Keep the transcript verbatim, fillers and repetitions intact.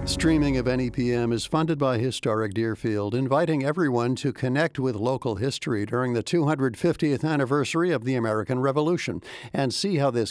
Streaming of N E P M is funded by Historic Deerfield, inviting everyone to connect with local history during the two hundred fiftieth anniversary of the American Revolution and see how this